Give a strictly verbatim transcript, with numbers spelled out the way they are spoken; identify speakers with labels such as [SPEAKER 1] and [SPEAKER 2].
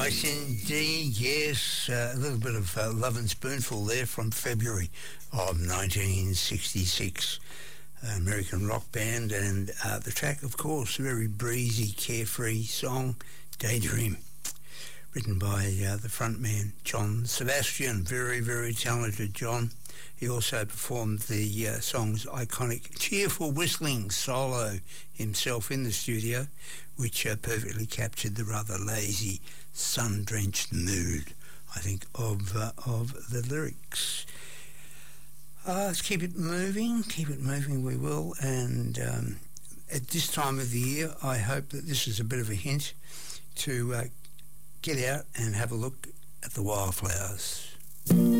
[SPEAKER 1] Nice indeed, yes. Uh, a little bit of uh, Love and Spoonful there from February of nineteen sixty-six. Uh, American rock band, and uh, the track, of course, a very breezy, carefree song, Daydream, written by uh, the frontman, John Sebastian. Very, very talented John. He also performed the uh, song's iconic cheerful whistling solo himself in the studio, which uh, perfectly captured the rather lazy, sun-drenched mood, I think, of uh, of the lyrics. Uh, let's keep it moving, keep it moving we will, and um, at this time of the year, I hope that this is a bit of a hint to uh, get out and have a look at the wildflowers.